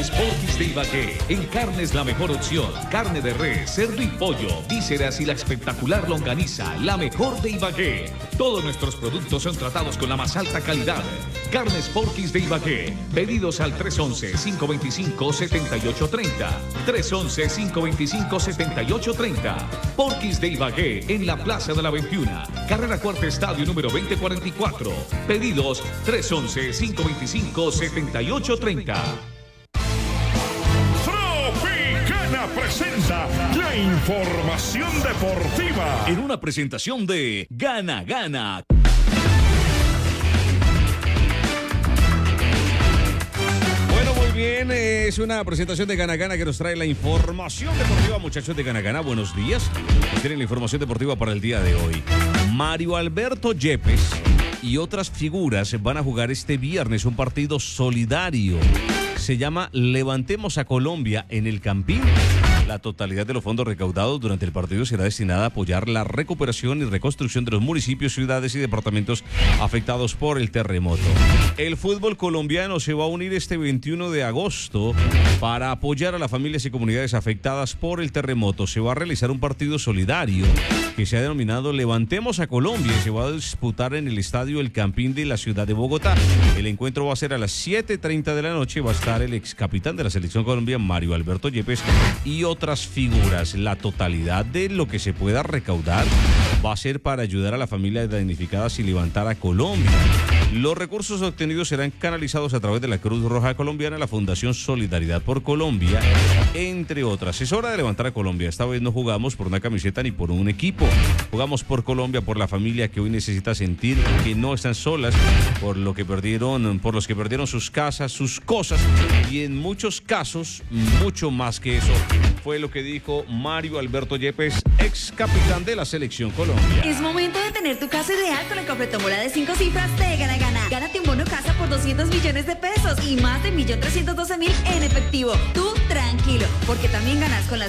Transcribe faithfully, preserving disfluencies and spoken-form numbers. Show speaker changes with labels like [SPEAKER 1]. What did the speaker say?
[SPEAKER 1] Carnes Portis de Ibagué. En carnes la mejor opción. Carne de res, cerdo y pollo, vísceras y la espectacular longaniza, la mejor de Ibagué. Todos nuestros productos son tratados con la más alta calidad. Carnes Portis de Ibagué. Pedidos al tres once, cinco veinticinco, setenta y ocho treinta. tres once, cinco veinticinco, setenta y ocho treinta. Porquis de Ibagué en la Plaza de la veintiuno. Carrera Cuarta Estadio número veinte cuarenta y cuatro. Pedidos tres once, cinco veinticinco, setenta y ocho treinta.
[SPEAKER 2] Tropicana presenta la información deportiva
[SPEAKER 1] En una presentación de Gana Gana.
[SPEAKER 3] Bien, es una presentación de Gana Gana que nos trae la información deportiva. Muchachos de Gana Gana, buenos días. Tienen la información deportiva para el día de hoy. Mario Alberto Yepes y otras figuras van a jugar este viernes un partido solidario. Se llama Levantemos a Colombia en el Campín. La totalidad de los fondos recaudados durante el partido será destinada a apoyar la recuperación y reconstrucción de los municipios, ciudades y departamentos afectados por el terremoto. El fútbol colombiano se va a unir este veintiuno de agosto para apoyar a las familias y comunidades afectadas por el terremoto. Se va a realizar un partido solidario que se ha denominado Levantemos a Colombia y se va a disputar en el estadio El Campín de la ciudad de Bogotá. El encuentro va a ser a las siete y treinta de la noche. Va a estar el ex capitán de la selección Colombia, Mario Alberto Yepes, y otras figuras. La totalidad de lo que se pueda recaudar va a ser para ayudar a las familias damnificadas y levantar a Colombia. Los recursos obtenidos serán canalizados a través de la Cruz Roja Colombiana, la Fundación Solidaridad por Colombia, entre otras. Es hora de levantar a Colombia. Esta vez no jugamos por una camiseta ni por un equipo. Jugamos por Colombia, por la familia que hoy necesita sentir que no están solas, por lo que perdieron, por los que perdieron sus casas, sus cosas, y en muchos casos, mucho más que eso. Fue lo que dijo Mario Alberto Yepes, ex capitán de la selección Colombia.
[SPEAKER 4] Es momento de tener tu casa ideal con la cofretómbola de cinco cifras de Gana Gana. Gánate un bono casa por doscientos millones de pesos y más de un millón trescientos doce mil en efectivo. Tú tranquilo, porque también ganas con las